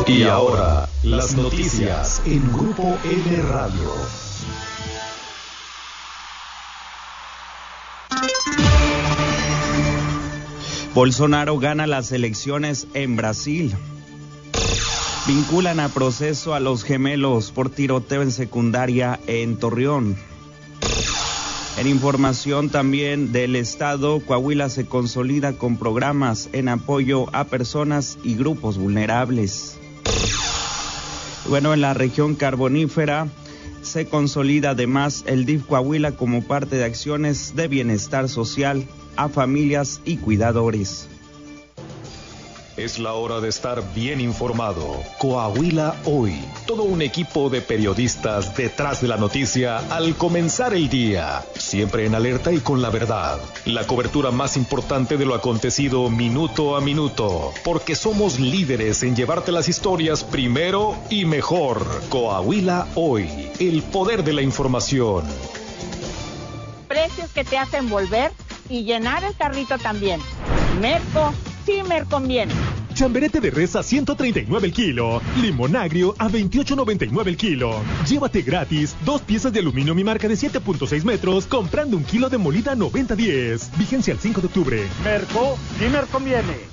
Y ahora, las noticias en Grupo L Radio. Bolsonaro gana las elecciones en Brasil. Vinculan a proceso a los gemelos por tiroteo en secundaria en Torreón. En información también del Estado, Coahuila se consolida con programas en apoyo a personas y grupos vulnerables. Bueno, en la región carbonífera se consolida además el DIF Coahuila como parte de acciones de bienestar social a familias y cuidadores. Es la hora de estar bien informado. Coahuila Hoy. Todo un equipo de periodistas detrás de la noticia al comenzar el día. Siempre en alerta y con la verdad. La cobertura más importante de lo acontecido minuto a minuto. Porque somos líderes en llevarte las historias primero y mejor. Coahuila Hoy. El poder de la información. Precios que te hacen volver y llenar el carrito también. Merco. Sí me conviene. Chamberete de res a 139 el kilo. Limón agrio a 28.99 el kilo. Llévate gratis 2 piezas de aluminio mi marca de 7.6 metros comprando 1 kilo de molida 90-10. Vigencia el 5 de octubre. Merco, sí me conviene.